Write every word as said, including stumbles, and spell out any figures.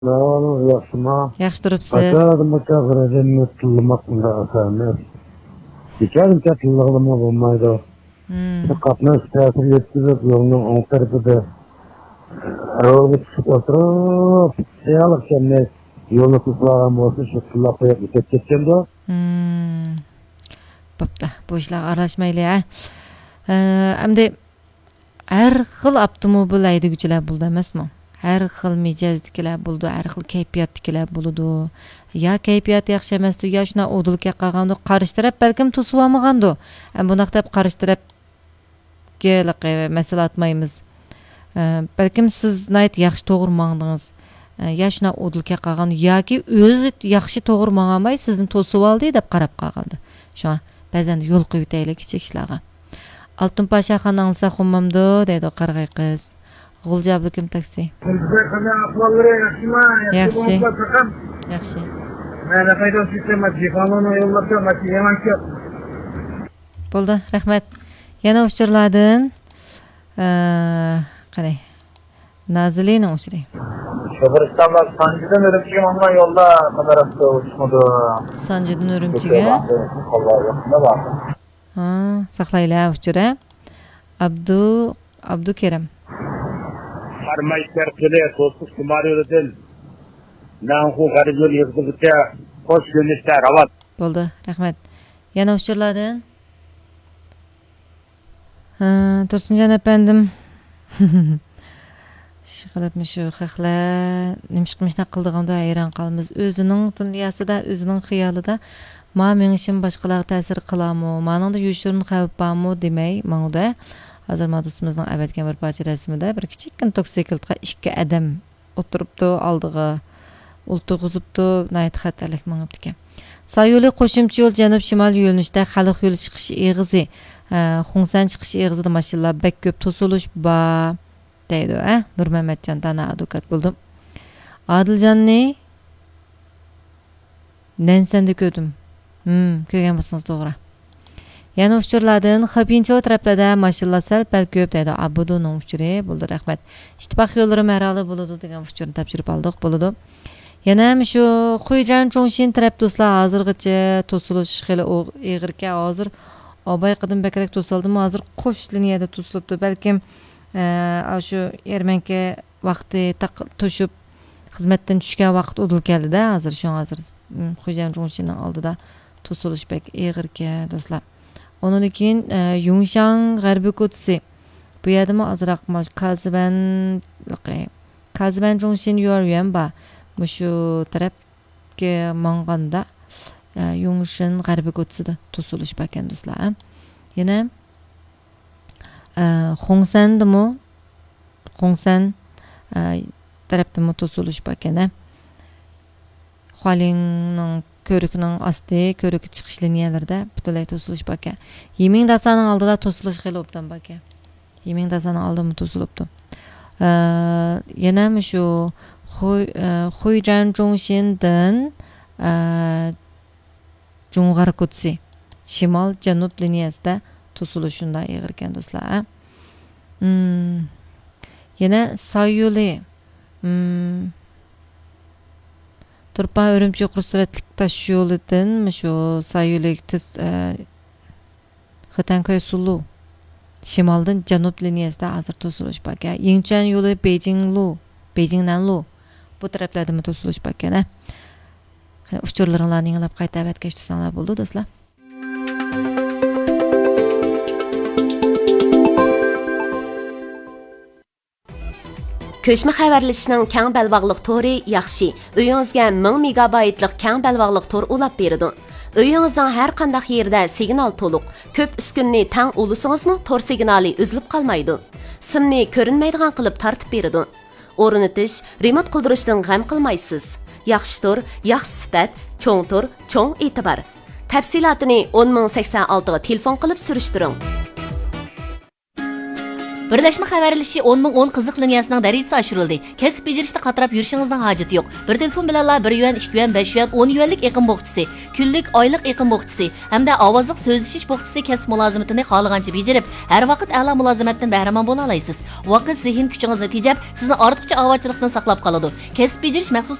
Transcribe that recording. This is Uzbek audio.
Sağ yaxşıma. Yaxşı durubsiz. Aşağıda çağıracağım tutulmakla asanır. Geçen çatılığımı bulmaydı. Hmm. Qatnaş təsir yetkizib yolunun on tarafıda araba çıkıp oturup seyyalık kendine yolu tutulağım olsa şıkkılla koyup gidip geçeceğim de. Hmm. Bapta, bu işler araşmaylı ya. Әмде әр xil avtomobil haydaguvchilar bo'ldi emasmi? Har xil mijozdikilar bo'ldi, har xil kayfiyatdikilar bo'ldi. Ya kayfiyat yaxshi emasdi, ya shuna o'dilga qolgandi, qarishtirib balkim to'sib olmagandi. Ham bunaq deb qarishtirib kelib masala atmaymiz. Balkim siz nayt yaxshi to'g'ri mangdingiz. Ya shuna o'dilga qolgandi yoki o'zi yaxshi to'g'ri mangamay sizni to'sib oldi deb qarab qolgandi. Shuna ba'zan yo'l qo'yib o'taylik kichik ishlarga. Altın Paşa xananılsa xummamdı, deydi qarg'ay qiz. G'uljabli kim taksi? Yaxshi. Yaxshi. Mana qaydan sistema telefonini yo'llabda, mana yaman ko'p. Bo'ldi, rahmat. Yana uchirladin. Qanday? Nazilina uchiri. Şoförstanlar Sancı'dan Örümçe'ye ama yolda kamerası uçmadı. Sancı'dan Örümçe'ye? Allah'a yakında var. Ha, saqlaylar uchira. Abdu Abdu Kerem. Farmaylar tele to'siq kumariyodil. Nanxu gariblar yig'diqcha hoş yönüşler avat. Bo'ldi, rahmat. Yana uchirladin. Ha, Tursunjon apandim. Shiqilibmi shu xaqlar, nimish qilmishdan qildiganda hayron qolamiz. O'zining dunyosida, o'zining xiyolida ma men ishim boshqalarga ta'sir qilamu, meningda yushurin xavf bormi demay, meningda hozir madusimizning avatgan bir parcha rasmida bir kichikkin toksikiltga ikki adam o'tiribdi, oldiga o'ltig'izibdi, nayt xatarlik mangibdi ekan. Sayyo'li qo'shimcha yo'l janub shimol yo'nalishida xalq yo'li chiqish eg'izi, Xungsan chiqish eg'izida mashinalar bek ko'p to'silish bor deydi, ha? Nurmamatjon dana advokat bo'ldim. Adiljanni Nensanda ko'rdim. Hmm, ko'rgan bo'lsangiz to'g'ri. Yana uchirlardan Xabincho taraflarda mashinalar sal pal ko'p deydi. Abuduning uchiri bo'ldi, rahmat. Ittifoq yo'llari marali bo'ladi degan uchirni topshirib oldik, bo'ladi. Yana ham shu Xuijan Chongshin taraf do'stlar hozirgacha to'silish xili og'irga hozir Obay qidim bakrak to'sildimi, hozir qo'sh liniyada to'silibdi. Balkim shu Ermanka vaqti to'shib xizmatdan tushgan vaqt o'dil keldi-da, hozir shu hozir Xuijan Chongshinning oldida to'silish bek og'irga do'stlar. Ondan keyin Yungshan g'arbiy ko'tsi. Bu yerdami azroq Kaziban Kaziban Chongshin yo'l ba. Shu tarafga manganda Yungshan g'arbiy ko'tsida to'silish ekan do'stlar. Yana Xongsandimi? Xongsan tarafdami to'silish ekan. Xolingning ko'rikning osti, ko'rik chiqish liniyalarida butunlay to'silish ekan. Yeming dasaning oldida to'silish xili o'bdan ekan. Yeming dasaning oldida to'silibdi. Yana shu Xuijan Chongshindan Jung'ar Kutsi shimol janub liniyasida to'silish shunday og'ir ekan do'stlar. Hmm. Yana Sayyo'li Turpa Örümçi Qursuratlik tash yo'lidan shu Sayyo'li tiz Xatankoy Sulu shimoldan janub liniyasida hozir to'silish ekan. Yingchan yo'li Beijing-Lu, Beijing-Nanlu bu taraflarda to'silish ekan. Uchurlaringlarni anglab qayta avatkash tusanlar bo'ldi do'stlar. Köşme xəbərləşinin kəng bəlvaqlıq tori yaxşı. Uyingizga ming megabaytlik kəng bəlvaqlıq tor ulab beridi. Uyingizning har qanday yerdə signal to'liq, ko'p uskunni tang ulusingizmi tor signali uzilib qolmaydi. Simni ko'rinmaydigan qilib tartib beridi. O'rnatish, remont qildirishdan g'am qilmaysiz. Yaxshi tor, yaxshi sifat, cho'ng tor, cho'ng e'tibor. Tafsilotini o'n ming sakson olti ga telefon qilib surishtiring. Birleşme xabarlashi o'n ming o'n qiziq liniyasining darajasi oshirildi. Kasb bejarishda qatirab yurishingizning hojati yo'q. Bir telefon bilan bir yuan, ikki yuan, besh yuan, o'n yuanlik eqim bo'xchisi, kunlik, oylik eqim bo'xchisi hamda ovozliq so'zlashish bo'xchisi kasb mulozimatini xohlagancha bejarib, har vaqt a'lo mulozimatdan bahramand bo'la olasiz. Vaqt zehn kuchingizni tejab, sizni ortiqcha ovochchilikdan saqlab qoladi. Kasb bejarish maxsus